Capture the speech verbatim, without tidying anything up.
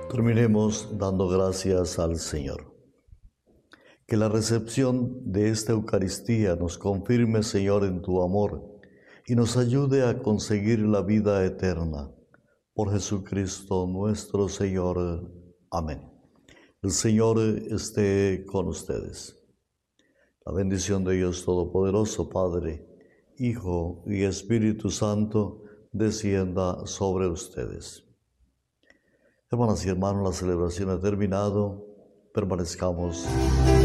Terminemos dando gracias al Señor. Que la recepción de esta Eucaristía nos confirme, Señor, en tu amor y nos ayude a conseguir la vida eterna. Por Jesucristo nuestro Señor. Amén. El Señor esté con ustedes. La bendición de Dios Todopoderoso, Padre, Hijo y Espíritu Santo, descienda sobre ustedes. Hermanas y hermanos, la celebración ha terminado. Permanezcamos